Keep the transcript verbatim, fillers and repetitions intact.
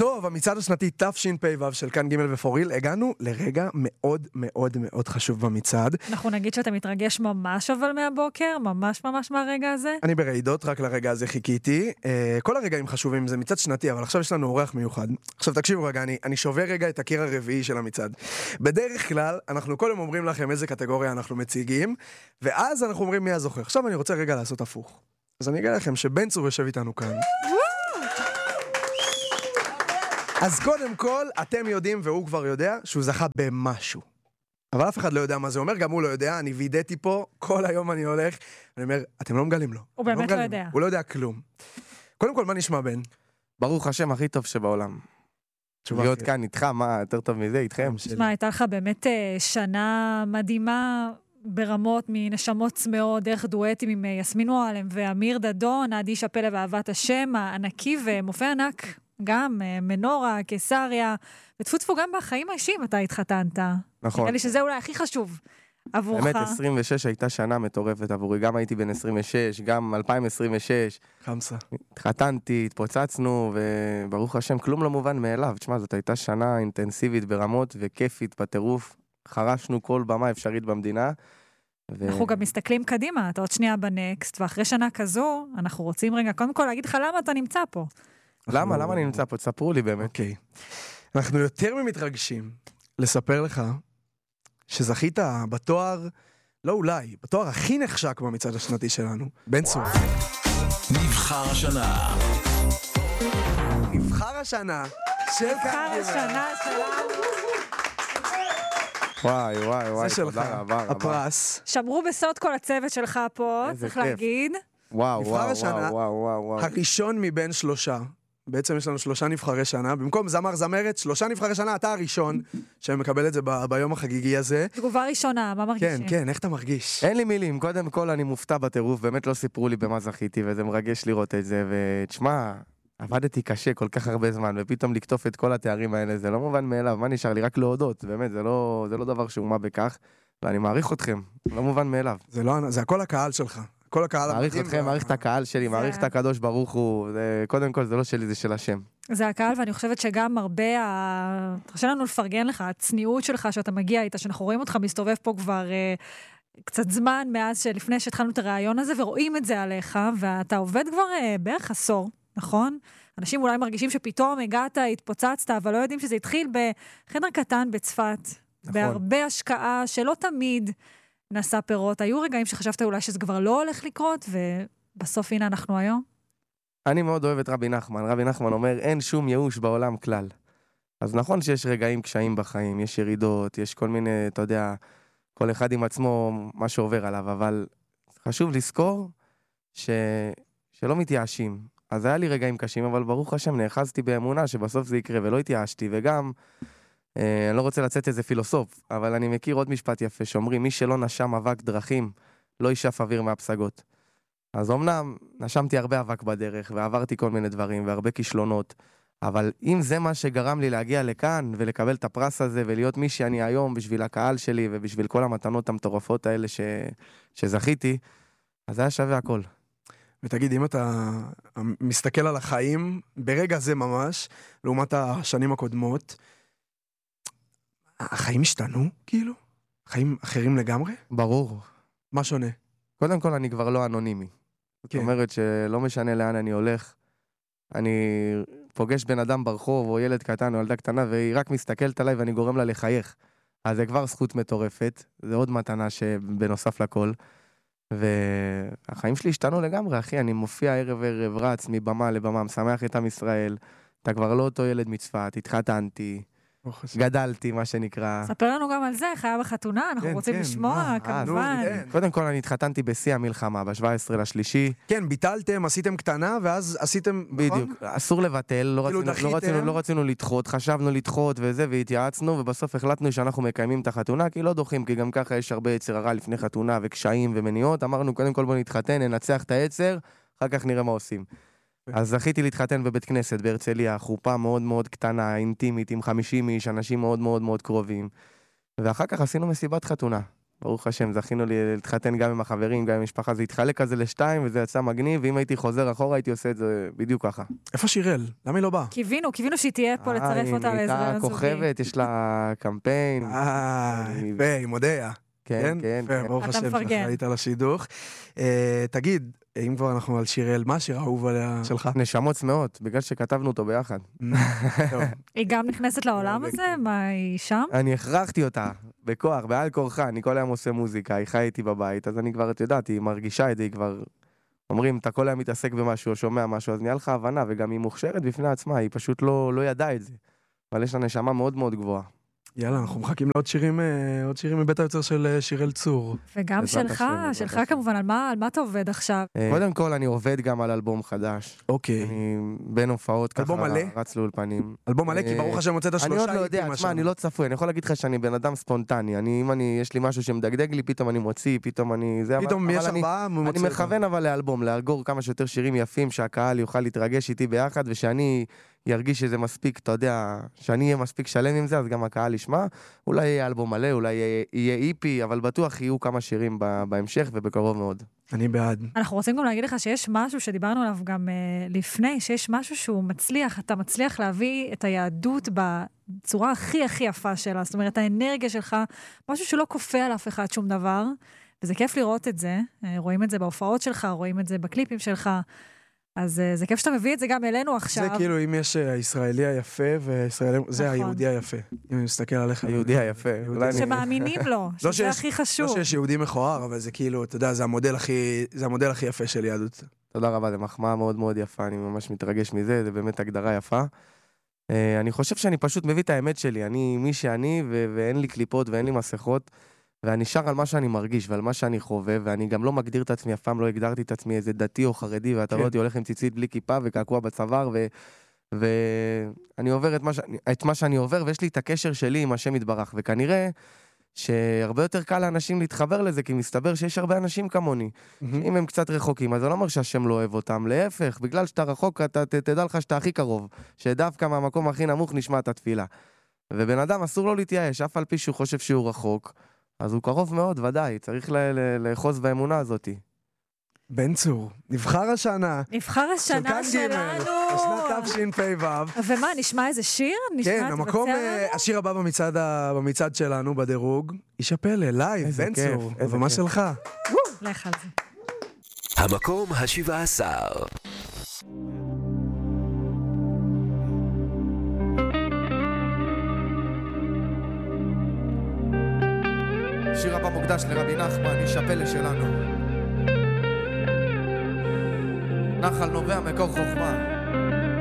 טוב, המצעד השנתי תשפ"ו של כאן ג' ופוריל, הגענו לרגע מאוד מאוד מאוד חשוב במצעד. אנחנו נגיד שאתה מתרגש ממש אבל מהבוקר, ממש ממש מהרגע הזה. אני ברעידות, רק לרגע הזה חיכיתי. כל הרגעים חשובים, זה מצעד שנתי, אבל עכשיו יש לנו אורח מיוחד. עכשיו תקשיבו רגע, אני, אני שובר רגע את הקיר הרביעי של המצעד. בדרך כלל, אנחנו קודם אומרים לכם איזה קטגוריה אנחנו מציגים, ואז אנחנו אומרים מי הזוכר. עכשיו אני רוצה רגע לעשות הפוך. אז אני אגיד לכם שבן צור יושב איתנו כאן. אז קודם כל, אתם יודעים, והוא כבר יודע, שהוא זכה במשהו. אבל אף אחד לא יודע מה זה אומר, גם הוא לא יודע, אני וידאתי פה, כל היום אני הולך, אני אומר, אתם לא מגלים לו. הוא באמת לא יודע. הוא לא יודע כלום. קודם כל, מה נשמע בן? ברוך השם, הכי טוב שבעולם. להיות כאן איתך, מה, יותר טוב מזה, איתכם? תשמע, הייתה לך באמת שנה מדהימה, ברמות מנשמות צמאות, דרך דואטים עם יסמין מועלם ואמיר דדון, עדי שפלה ואהבת השם, הענקי ומופע ענק, גם מנורה, קיסריה, ותפו גם בחיים האישיים אתה התחתנת. נכון. נראה לי שזה אולי הכי חשוב עבורך. באמת, עשרים ושש הייתה שנה מטורפת עבורי, גם הייתי בן עשרים ושש, גם אלפיים עשרים ושש. חמסה. התחתנתי, התפוצצנו, וברוך השם, כלום לא מובן מאליו. תשמע, זאת הייתה שנה אינטנסיבית ברמות וכיפית בטירוף. חרשנו כל במה אפשרית במדינה. ו... אנחנו גם מסתכלים קדימה, אתה עוד שנייה בנקסט, ואחרי שנה כזו, אנחנו רוצים רגע, קודם כל להגיד לך למה אתה נמצא פה. למה? למה אני נמצא פה? תספרו לי באמת. אוקיי. אנחנו יותר ממתרגשים לספר לך שזכית בתואר, לא אולי, בתואר הכי נחשק במצעד השנתי שלנו, בן צור. נבחר השנה. נבחר השנה. נבחר השנה שלנו. וואי, וואי, וואי, תודה רבה, הפרס. שמרו בסוד כל הצוות שלך פה, צריך להגיד. וואו, וואו, וואו, וואו. הראשון מבין שלושה. בעצם יש לנו שלושה נבחרי שנה, במקום זמר זמרת, שלושה נבחרי שנה, אתה הראשון שמקבל את זה ב- ביום החגיגי הזה. תגובה ראשונה, מה מרגישים? כן, כן, איך אתה מרגיש? אין לי מילים, קודם כל אני מופתע בטירוף, באמת לא סיפרו לי במה זכיתי, וזה מרגש לראות את זה, ותשמע, עבדתי קשה כל כך הרבה זמן, ופתאום לקטוף את כל התארים האלה, זה לא מובן מאליו, מה נשאר לי? רק להודות, באמת, זה לא, זה לא דבר שהוא מה בכך, ואני מעריך אתכם, לא מובן מאליו. זה לא, זה הכל הקהל שלך. כל הקהל מעריך אתכם, מעריך את הקהל שלי, מעריך את הקדוש ברוך הוא, קודם כל זה לא שלי, זה של השם. זה הקהל, ואני חושבת שגם הרבה, תרשה לנו לפרגן לך, הצניעות שלך שאתה מגיע איתה, שאנחנו רואים אותך מסתובב פה כבר קצת זמן מאז שלפני שהתחלנו את הרעיון הזה, ורואים את זה עליך, ואתה עובד כבר בערך עשור, נכון? אנשים אולי מרגישים שפתאום הגעת, התפוצצת, אבל לא יודעים שזה התחיל בחדר קטן בצפת, בהרבה השקעה שלא תמיד נעשה פירות. היו רגעים שחשבת אולי שזה כבר לא הולך לקרות, ובסוף הנה אנחנו היום? אני מאוד אוהב את רבי נחמן. רבי נחמן אומר, אין שום ייאוש בעולם כלל. אז נכון שיש רגעים קשיים בחיים, יש ירידות, יש כל מיני, אתה יודע, כל אחד עם עצמו, מה שעובר עליו, אבל חשוב לזכור ש... שלא מתייאשים. אז היה לי רגעים קשים, אבל ברוך השם, נאחזתי באמונה שבסוף זה יקרה, ולא התייאשתי, וגם אני לא רוצה לצאת איזה פילוסוף, אבל אני מכיר עוד משפט יפה שאומרים, מי שלא נשם אבק דרכים, לא יישף אוויר מהפסגות. אז אמנם נשמתי הרבה אבק בדרך, ועברתי כל מיני דברים, והרבה כישלונות, אבל אם זה מה שגרם לי להגיע לכאן, ולקבל את הפרס הזה, ולהיות מי שאני היום בשביל הקהל שלי, ובשביל כל המתנות המטורפות האלה ש... שזכיתי, אז זה היה שווה הכל. ותגיד, אם אתה מסתכל על החיים, ברגע זה ממש, לעומת השנים הקודמות, החיים השתנו, כאילו? חיים אחרים לגמרי? ברור. מה שונה? קודם כל, אני כבר לא אנונימי. זאת אומרת שלא משנה לאן אני הולך, אני פוגש בן אדם ברחוב, או ילד קטן, או ילדה קטנה, והיא רק מסתכלת עליי ואני גורם לה לחייך. אז זה כבר זכות מטורפת, זה עוד מתנה שבנוסף לכל. והחיים שלי השתנו לגמרי, אחי, אני מופיע ערב ערב, רץ מבמה לבמה, משמח את עם ישראל, אתה כבר לא אותו ילד מצפת, התחתנתי, גדלתי, מה שנקרא. ספר לנו גם על זה, חיה בחתונה, אנחנו רוצים לשמוע, כמובן. קודם כל, אני התחתנתי בשיא המלחמה, ב-שבעה עשר לשלישי. כן, ביטלתם, עשיתם קטנה, ואז עשיתם... בדיוק, אסור לבטל, לא רצינו לדחות, חשבנו לדחות וזה, והתייעצנו, ובסוף החלטנו שאנחנו מקיימים את החתונה, כי לא דוחים, כי גם ככה יש הרבה יצר הרע לפני חתונה, וקשיים ומניעות. אמרנו, קודם כל בוא נתחתן, ננצח את היצר, אחר כך נראה מה עושים. אז זכיתי להתחתן בבית כנסת בהרצליה, חופה מאוד מאוד קטנה, אינטימית, עם חמישים איש, אנשים מאוד מאוד מאוד קרובים. ואחר כך עשינו מסיבת חתונה. ברוך השם, זכינו לי להתחתן גם עם החברים, גם עם משפחה, זה התחלק כזה לשתיים, וזה יצא מגניב, ואם הייתי חוזר אחורה, הייתי עושה את זה בדיוק ככה. איפה שיראל? למה היא לא באה? קיווינו, קיווינו שהיא תהיה פה לצרף אותה לאיזה רעיון זוגי. היא הייתה כוכבת, יש לה קמפיין. אה, יפה, היא מודעה. כן, כן. יפה, ברוך השם שאחראית על השידוך. תגיד, אם כבר אנחנו על שיראל, מה השיר האהוב שלך? נשמות צמאות, בגלל שכתבנו אותו ביחד. היא גם נכנסת לעולם הזה? מה, היא שם? אני הכרחתי אותה, בכוח, בעל כורחה, אני כל היום עושה מוזיקה, היא חי איתי בבית, אז אני כבר, את יודעת, היא מרגישה את זה, היא כבר... אומרים, אתה כל היום מתעסק במשהו או שומע משהו, אז נהיה לך הבנה, וגם היא מוכשרת בפני עצמה, היא פשוט לא, לא ידעה את זה. אבל יש לה נשמה מאוד מאוד גבוהה. יאללה, אנחנו מחכים לעוד שירים, עוד שירים מבית היוצר של שיראל צור. וגם שלך, שלך כמובן, על מה, על מה אתה עובד עכשיו? קודם כל, אני עובד גם על אלבום חדש. אוקיי. אני בין הופעות ככה רץ לאולפנים. אלבום מלא, כי ברוך השם מוצאת השלושה. אני עוד לא יודע, תשמע, אני לא צפוי, אני יכול להגיד לך שאני בן אדם ספונטני. אני, אם אני, יש לי משהו שמדגדג לי, פתאום אני מוציא, פתאום אני... פתאום יש ארבעה, הוא מוציא. אני מכוון אבל לאלבום, לאגור כמה שיותר שירים יפים, שהקהל יוכל להתרגש איתי ביחד, ושאני ירגיש שזה מספיק, אתה יודע, שאני אהיה מספיק שלם עם זה, אז גם הקהל ישמע. אולי יהיה אלבום מלא, אולי יהיה איפי, אבל בטוח יהיו כמה שירים בהמשך ובקרוב מאוד. אני בעד. אנחנו רוצים גם להגיד לך שיש משהו שדיברנו עליו גם uh, לפני, שיש משהו שהוא מצליח, אתה מצליח להביא את היהדות בצורה הכי הכי יפה שלה, זאת אומרת, האנרגיה שלך, משהו שלא כופה על אף אחד שום דבר, וזה כיף לראות את זה, רואים את זה בהופעות שלך, רואים את זה בקליפים שלך, אז זה כיף שאתה מביא את זה גם אלינו עכשיו. זה כאילו אם יש הישראלי היפה, זה היהודי היפה. אם אני מסתכל עליך. היהודי היפה. שמאמינים לו, שזה הכי חשוב. לא שיש יהודי מכוער, אבל זה כאילו, אתה יודע, זה המודל הכי יפה של יהדות. תודה רבה, זה מחמאה מאוד מאוד יפה, אני ממש מתרגש מזה, זה באמת הגדרה יפה. אני חושב שאני פשוט מביא את האמת שלי, אני מי שאני, ואין לי קליפות ואין לי מסכות. ואני שר על מה שאני מרגיש ועל מה שאני חווה, ואני גם לא מגדיר את עצמי, אף פעם לא הגדרתי את עצמי איזה דתי או חרדי, ואתה רואה אותי הולך עם ציצית בלי כיפה וקעקוע בצוואר, ואני עובר את מה שאני עובר, ויש לי את הקשר שלי עם השם יתברך, וכנראה שהרבה יותר קל לאנשים להתחבר לזה, כי מסתבר שיש הרבה אנשים כמוני. אם הם קצת רחוקים, אז זה לא אומר שהשם לא אוהב אותם, להפך, בגלל שאתה רחוק, אתה תדע לך שאתה הכי קרוב, שדווקא מהמקום הכי נמוך נשמע את התפילה. ובן אדם אסור לו להתייאש, אף על פי שהוא חושב שהוא רחוק. אז הוא קרוב מאוד, ודאי, צריך לאחוז באמונה הזאת. בן צור, נבחר השנה. נבחר השנה שלנו. בשנת תשפ"ו. ומה, נשמע איזה שיר? כן, המקום, השיר הבא במצעד שלנו, בדירוג, איש הפלא, לייב, בן צור. ומה שלך? לך על זה. המקום השבעה עשר. שיר הבא מוקדש לרבי נחמן, איש הפלא שלנו. נחל נובע מקור חוכמה.